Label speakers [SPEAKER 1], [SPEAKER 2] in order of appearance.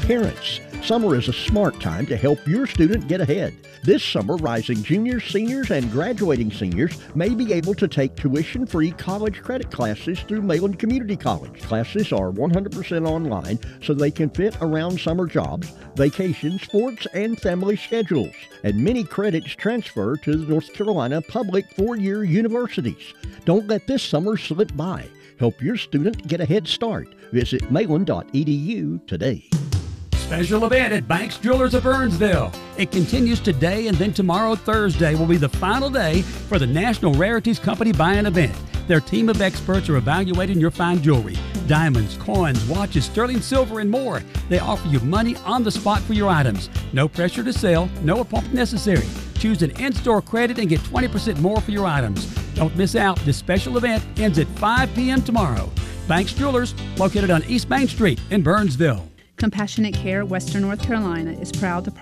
[SPEAKER 1] Parents, summer is a smart time to help your student get ahead. This summer, rising juniors, seniors, and graduating seniors may be able to take tuition-free college credit classes through Mayland Community College. Classes are 100% online, so they can fit around summer jobs, vacations, sports, and family schedules. And many credits transfer to the North Carolina public four-year universities. Don't let this summer slip by. Help your student get a head start. Visit mayland.edu today.
[SPEAKER 2] Special event at Banks Jewelers of Burnsville. It continues today, and then tomorrow, Thursday, will be the final day for the National Rarities Company Buy-In event. Their team of experts are evaluating your fine jewelry, diamonds, coins, watches, sterling silver, and more. They offer you money on the spot for your items. No pressure to sell, no appointment necessary. Choose an in-store credit and get 20% more for your items. Don't miss out. This special event ends at 5 p.m. tomorrow. Banks Jewelers, located on East Main Street in Burnsville.
[SPEAKER 3] Compassionate Care Western North Carolina is proud to